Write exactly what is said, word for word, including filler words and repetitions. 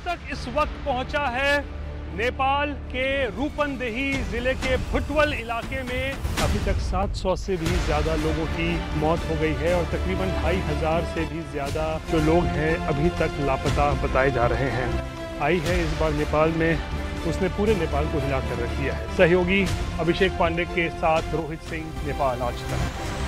तक इस वक्त पहुंचा है नेपाल के रूपंदेही जिले के भुटवल इलाके में। अभी तक सात सौ से भी ज्यादा लोगों की मौत हो गई है और तकरीबन ढाई हजार से भी ज्यादा जो लोग हैं अभी तक लापता बताए जा रहे हैं। आई है इस बार नेपाल में, उसने पूरे नेपाल को हिला कर रख दिया है। सहयोगी अभिषेक पांडे के साथ रोहित सिंह, नेपाल आज तक।